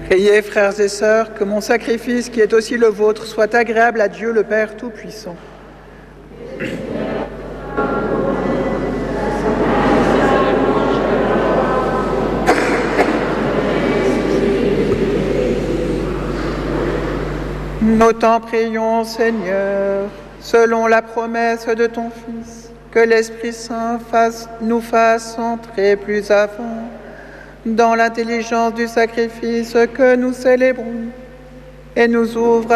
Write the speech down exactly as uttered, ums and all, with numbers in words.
Priez, frères et sœurs, que mon sacrifice, qui est aussi le vôtre, soit agréable à Dieu le Père Tout-Puissant. Nous t'en prions, Seigneur, selon la promesse de ton Fils, que l'Esprit Saint fasse, nous fasse entrer plus avant dans l'intelligence du sacrifice que nous célébrons et nous ouvre